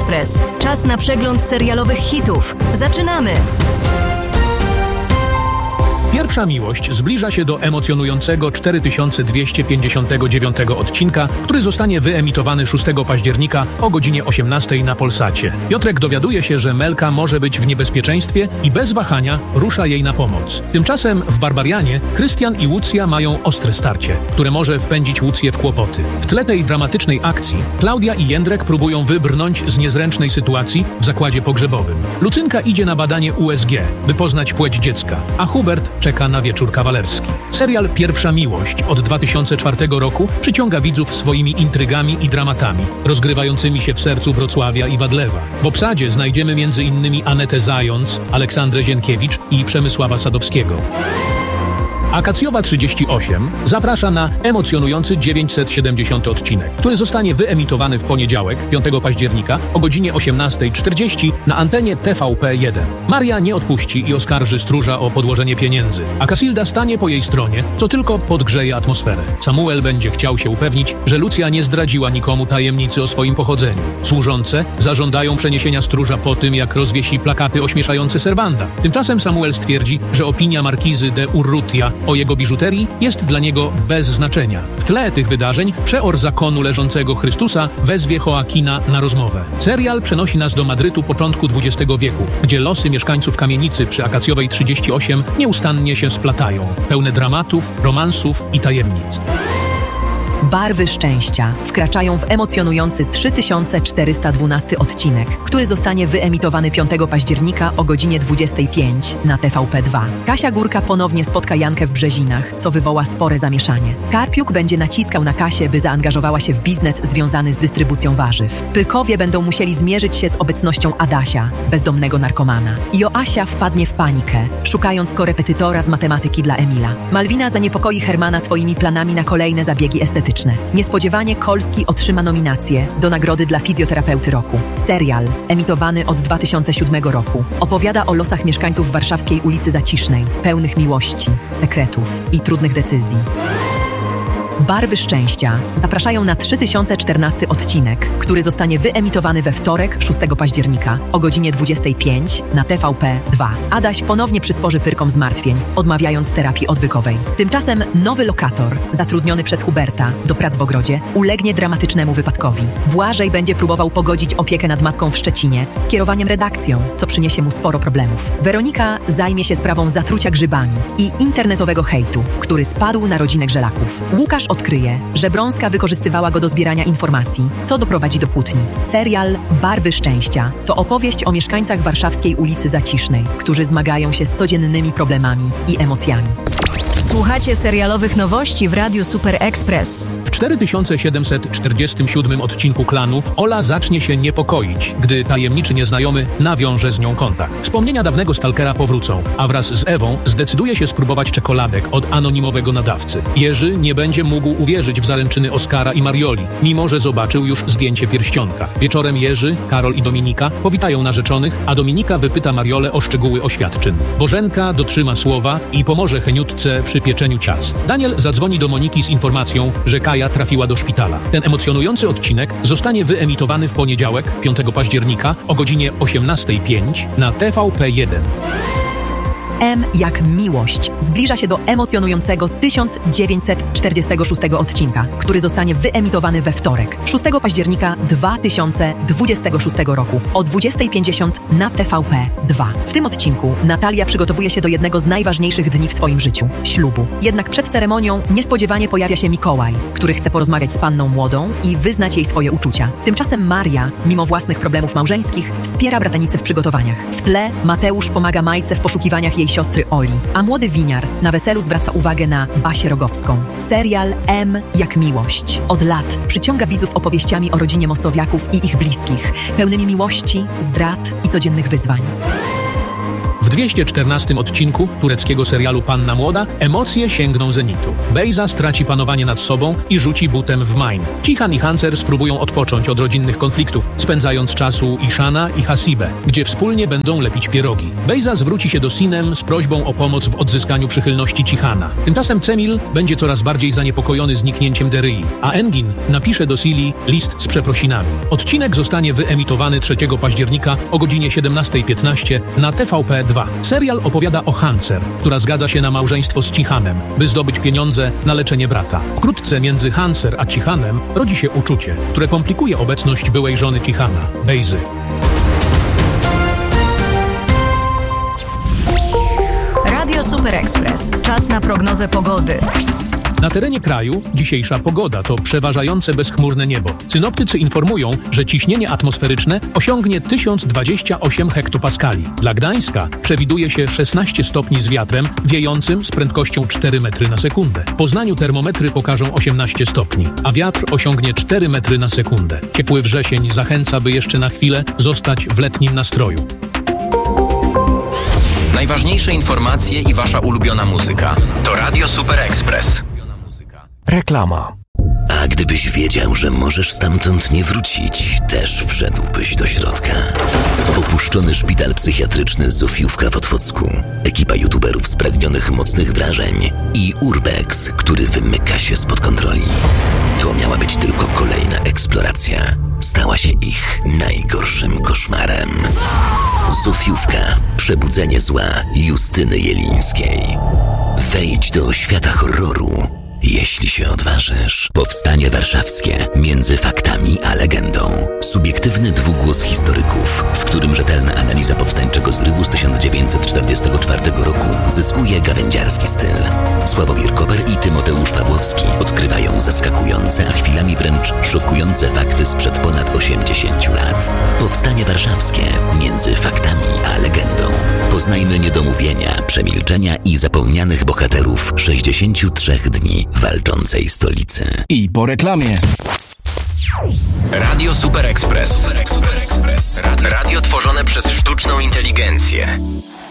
Express. Czas na przegląd serialowych hitów. Zaczynamy! Pierwsza miłość zbliża się do emocjonującego 4259 odcinka, który zostanie wyemitowany 6 października o godzinie 18 na Polsacie. Piotrek dowiaduje się, że Melka może być w niebezpieczeństwie i bez wahania rusza jej na pomoc. Tymczasem w Barbarianie Krystian i Łucja mają ostre starcie, które może wpędzić Łucję w kłopoty. W tle tej dramatycznej akcji Klaudia i Jędrek próbują wybrnąć z niezręcznej sytuacji w zakładzie pogrzebowym. Lucynka idzie na badanie USG, by poznać płeć dziecka, a Hubert czeka na wieczór kawalerski. Serial Pierwsza miłość od 2004 roku przyciąga widzów swoimi intrygami i dramatami, rozgrywającymi się w sercu Wrocławia i Wadlewa. W obsadzie znajdziemy m.in. Anetę Zając, Aleksandrę Zienkiewicz i Przemysława Sadowskiego. Akacjowa 38 zaprasza na emocjonujący 970 odcinek, który zostanie wyemitowany w poniedziałek, 5 października o godzinie 18:40 na antenie TVP1. Maria nie odpuści i oskarży stróża o podłożenie pieniędzy, a Casilda stanie po jej stronie, co tylko podgrzeje atmosferę. Samuel będzie chciał się upewnić, że Lucja nie zdradziła nikomu tajemnicy o swoim pochodzeniu. Służące zażądają przeniesienia stróża po tym, jak rozwiesi plakaty ośmieszające serwanda. Tymczasem Samuel stwierdzi, że opinia markizy de Urrutia o jego biżuterii jest dla niego bez znaczenia. W tle tych wydarzeń przeor zakonu leżącego Chrystusa wezwie Joakina na rozmowę. Serial przenosi nas do Madrytu początku XX wieku, gdzie losy mieszkańców kamienicy przy Akacjowej 38 nieustannie się splatają, pełne dramatów, romansów i tajemnic. Barwy szczęścia wkraczają w emocjonujący 3412 odcinek, który zostanie wyemitowany 5 października o godzinie 25 na TVP2. Kasia Górka ponownie spotka Jankę w Brzezinach, co wywoła spore zamieszanie. Karpiuk będzie naciskał na Kasię, by zaangażowała się w biznes związany z dystrybucją warzyw. Pyrkowie będą musieli zmierzyć się z obecnością Adasia, bezdomnego narkomana. Joasia wpadnie w panikę, szukając korepetytora z matematyki dla Emila. Malwina zaniepokoi Hermana swoimi planami na kolejne zabiegi estetyczne. Niespodziewanie Kolski otrzyma nominację do nagrody dla fizjoterapeuty roku. Serial, emitowany od 2007 roku, opowiada o losach mieszkańców warszawskiej ulicy Zacisznej, pełnych miłości, sekretów i trudnych decyzji. Barwy szczęścia zapraszają na 3014 odcinek, który zostanie wyemitowany we wtorek, 6 października o godzinie 25 na TVP2. Adaś ponownie przysporzy Pyrkom zmartwień, odmawiając terapii odwykowej. Tymczasem nowy lokator, zatrudniony przez Huberta do prac w ogrodzie, ulegnie dramatycznemu wypadkowi. Błażej będzie próbował pogodzić opiekę nad matką w Szczecinie z kierowaniem redakcją, co przyniesie mu sporo problemów. Weronika zajmie się sprawą zatrucia grzybami i internetowego hejtu, który spadł na rodzinę Grzelaków. Łukasz odkryje, że Brąska wykorzystywała go do zbierania informacji, co doprowadzi do kłótni. Serial Barwy szczęścia to opowieść o mieszkańcach warszawskiej ulicy Zacisznej, którzy zmagają się z codziennymi problemami i emocjami. Słuchacie serialowych nowości w Radiu Super Express. W 4747 odcinku Klanu Ola zacznie się niepokoić, gdy tajemniczy nieznajomy nawiąże z nią kontakt. Wspomnienia dawnego stalkera powrócą, a wraz z Ewą zdecyduje się spróbować czekoladek od anonimowego nadawcy. Jerzy nie będzie mógł uwierzyć w zaręczyny Oskara i Marioli, mimo że zobaczył już zdjęcie pierścionka. Wieczorem Jerzy, Karol i Dominika powitają narzeczonych, a Dominika wypyta Mariolę o szczegóły oświadczyn. Bożenka dotrzyma słowa i pomoże Heniutce przy pieczeniu ciast. Daniel zadzwoni do Moniki z informacją, że Kaja trafiła do szpitala. Ten emocjonujący odcinek zostanie wyemitowany w poniedziałek, 5 października o godzinie 18:05 na TVP1. M jak miłość zbliża się do emocjonującego 1946 odcinka, który zostanie wyemitowany we wtorek, 6 października 2026 roku o 20:50 na TVP2. W tym odcinku Natalia przygotowuje się do jednego z najważniejszych dni w swoim życiu – ślubu. Jednak przed ceremonią niespodziewanie pojawia się Mikołaj, który chce porozmawiać z panną młodą i wyznać jej swoje uczucia. Tymczasem Maria, mimo własnych problemów małżeńskich, wspiera bratanicę w przygotowaniach. W tle Mateusz pomaga Majce w poszukiwaniach jej siostry Oli, a młody winiar na weselu zwraca uwagę na Basię Rogowską. Serial M jak miłość od lat przyciąga widzów opowieściami o rodzinie Mostowiaków i ich bliskich, pełnymi miłości, zdrad i codziennych wyzwań. W 214 odcinku tureckiego serialu Panna Młoda emocje sięgną zenitu. Bejza straci panowanie nad sobą i rzuci butem w Main. Cihan i Hancer spróbują odpocząć od rodzinnych konfliktów, spędzając czas u Ishana i Hasibę, gdzie wspólnie będą lepić pierogi. Bejza zwróci się do Sinem z prośbą o pomoc w odzyskaniu przychylności Cihana. Tymczasem Cemil będzie coraz bardziej zaniepokojony zniknięciem Deryi, a Engin napisze do Sili list z przeprosinami. Odcinek zostanie wyemitowany 3 października o godzinie 17:15 na TVP2. Serial opowiada o Hancer, która zgadza się na małżeństwo z Cihanem, by zdobyć pieniądze na leczenie brata. Wkrótce między Hancer a Cihanem rodzi się uczucie, które komplikuje obecność byłej żony Cihana, Bejzy. Radio Super Express. Czas na prognozę pogody. Na terenie kraju dzisiejsza pogoda to przeważające bezchmurne niebo. Synoptycy informują, że ciśnienie atmosferyczne osiągnie 1028 hektopaskali. Dla Gdańska przewiduje się 16 stopni z wiatrem wiejącym z prędkością 4 metry na sekundę. W Poznaniu termometry pokażą 18 stopni, a wiatr osiągnie 4 metry na sekundę. Ciepły wrzesień zachęca, by jeszcze na chwilę zostać w letnim nastroju. Najważniejsze informacje i wasza ulubiona muzyka. To Radio Super Express. Reklama. A gdybyś wiedział, że możesz stamtąd nie wrócić, też wszedłbyś do środka. Opuszczony szpital psychiatryczny Zofiówka w Otwocku, ekipa youtuberów spragnionych mocnych wrażeń i Urbex, który wymyka się spod kontroli. To miała być tylko kolejna eksploracja. Stała się ich najgorszym koszmarem. Zofiówka. Przebudzenie zła Justyny Jelińskiej. Wejdź do świata horroru, jeśli się odważysz. Powstanie warszawskie między faktami a legendą. Subiektywny dwugłos historyków, w którym rzetelna analiza powstańczego zrywu z 1944 roku zyskuje gawędziarski styl. Sławomir Koper i Tymoteusz Pawłowski odkrywają zaskakujące, a chwilami wręcz szokujące fakty sprzed ponad 80 lat. Powstanie warszawskie między faktami a legendą. Poznajmy niedomówienia, przemilczenia i zapomnianych bohaterów 63 dni walczącej stolicy. I po reklamie. Radio Super Express. Radio tworzone przez sztuczną inteligencję.